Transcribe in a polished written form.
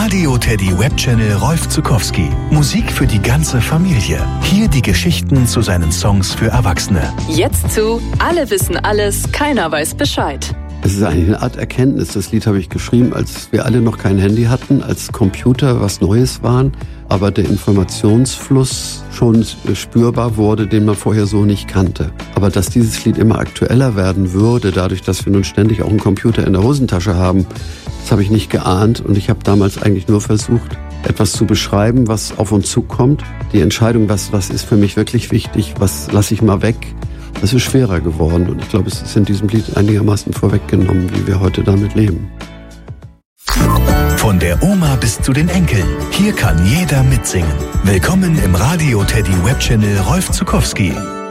Radio Teddy Webchannel Rolf Zuckowski. Musik für die ganze Familie. Hier die Geschichten zu seinen Songs für Erwachsene. Jetzt zu Alle wissen alles, keiner weiß Bescheid. Es ist eigentlich eine Art Erkenntnis. Das Lied habe ich geschrieben, als wir alle noch kein Handy hatten, als Computer was Neues waren, aber der Informationsfluss schon spürbar wurde, den man vorher so nicht kannte. Aber dass dieses Lied immer aktueller werden würde, dadurch, dass wir nun ständig auch einen Computer in der Hosentasche haben, das habe ich nicht geahnt. Und ich habe damals eigentlich nur versucht, etwas zu beschreiben, was auf uns zukommt. Die Entscheidung, was ist für mich wirklich wichtig, was lasse ich mal weg, das ist schwerer geworden. Und ich glaube, es ist in diesem Lied einigermaßen vorweggenommen, wie wir heute damit leben. Von der Oma bis zu den Enkeln. Hier kann jeder mitsingen. Willkommen im Radio Teddy Webchannel Rolf Zuckowski.